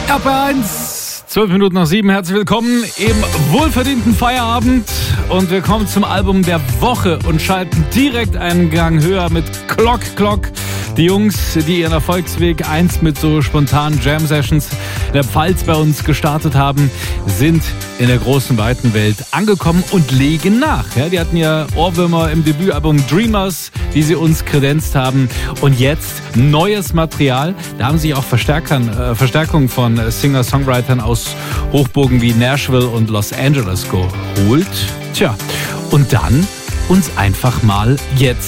RPR1, 12 Minuten nach 7. Herzlich willkommen im wohlverdienten Feierabend. Und wir kommen zum Album der Woche und schalten direkt einen Gang höher mit Clock. Die Jungs, die ihren Erfolgsweg einst mit so spontanen Jam-Sessions in der Pfalz bei uns gestartet haben, sind in der großen, weiten Welt angekommen und legen nach. Ja, die hatten ja Ohrwürmer im Debütalbum Dreamers, die sie uns kredenzt haben. Und jetzt neues Material. Da haben sich auch Verstärkung von Singer-Songwritern aus Hochburgen wie Nashville und Los Angeles geholt. Tja, und dann uns einfach mal jetzt